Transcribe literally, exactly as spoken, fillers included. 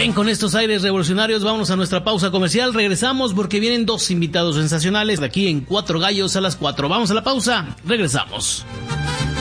Bien, con estos aires revolucionarios vamos a nuestra pausa comercial. Regresamos porque vienen dos invitados sensacionales de aquí en Cuatro Gallos a las cuatro. Vamos a la pausa, regresamos.